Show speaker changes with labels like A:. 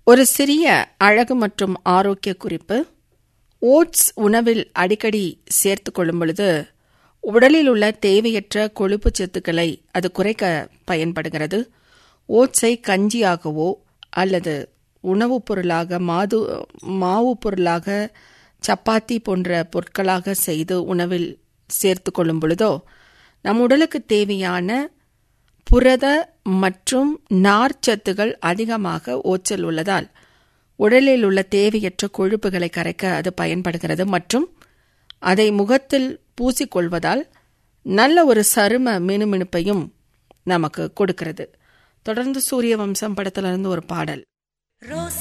A: ஒரு சிறிய அழகு மற்றும் ஆரோக்கிய குறிப்பு. ஓட்ஸ் உணவில் அடிக்கடி சேர்த்து கொள்ளும் பொழுது உடலில் உள்ள தேவையற்ற கொழுப்பு சத்துக்களை அது குறைக்க பயன்படுகிறது. ஓட்ஸை கஞ்சியாகவோ அல்லது உணவுப் பொருளாக மாவு பொருளாக சப்பாத்தி போன்ற பொருட்களாக செய்து உணவில் சேர்த்து கொள்ளும் பொழுதோ நம் உடலுக்கு தேவையான புரத மற்றும் நார்ச்சத்துகள் அதிகமாக ஓட்ஸில் உள்ளதால் உடலில் உள்ள தேவையற்ற கொழுப்புகளை கரைக்க அது பயன்படுகிறது. மற்றும் அதை முகத்தில் பூசிக்கொள்வதால் நல்ல ஒரு சரும மினுமினுப்பையும் நமக்கு கொடுக்கிறது. தொடர்ந்து சூரிய வம்சம் படத்திலிருந்து ஒரு பாடல்.